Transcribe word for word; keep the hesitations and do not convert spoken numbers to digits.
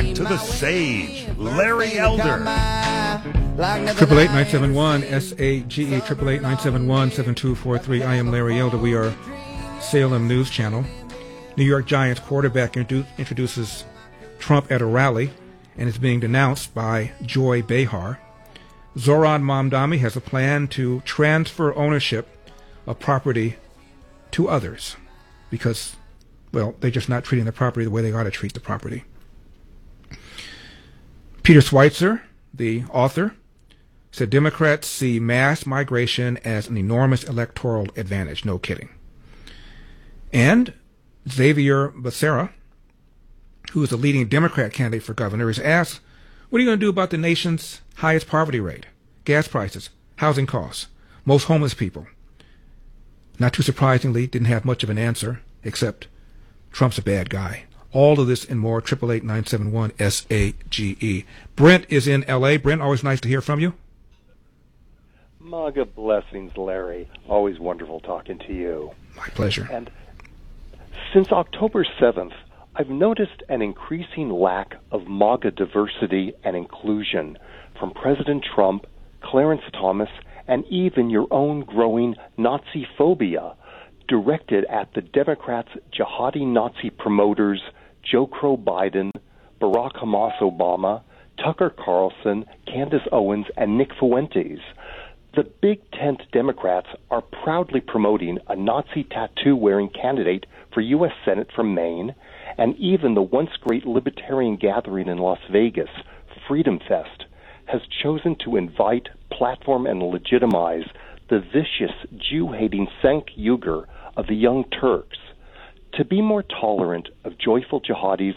back to the sage, Larry Elder. Triple eight nine seven one S A G E triple eight nine seven one seven two four three. I am Larry Elder. We are Salem News Channel. New York Giants quarterback introdu- introduces Trump at a rally and is being denounced by Joy Behar. Zoran Mamdani has a plan to transfer ownership of property to others because, well, they're just not treating the property the way they ought to treat the property. Peter Schweitzer, the author, said Democrats see mass migration as an enormous electoral advantage. No kidding. And Xavier Becerra, who is the leading Democrat candidate for governor, is asked, what are you going to do about the nation's highest poverty rate, gas prices, housing costs, most homeless people? Not too surprisingly, didn't have much of an answer, except Trump's a bad guy. All of this and more, triple eight nine seven one S A G E. Brent is in L A. Brent, always nice to hear from you. MAGA blessings, Larry. Always wonderful talking to you. My pleasure. And since October seventh, I've noticed an increasing lack of MAGA diversity and inclusion from President Trump, Clarence Thomas, and even your own growing Nazi phobia directed at the Democrats' jihadi Nazi promoters Joe Crow Biden, Barack Hamas Obama, Tucker Carlson, Candace Owens, and Nick Fuentes. The Big Tent Democrats are proudly promoting a Nazi tattoo-wearing candidate for U S Senate from Maine, and even the once great libertarian gathering in Las Vegas, Freedom Fest, has chosen to invite, platform, and legitimize the vicious, Jew-hating Cenk Uygur of the Young Turks. To be more tolerant of joyful jihadis